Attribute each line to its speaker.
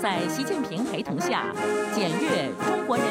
Speaker 1: 在习近平陪同下检阅中国人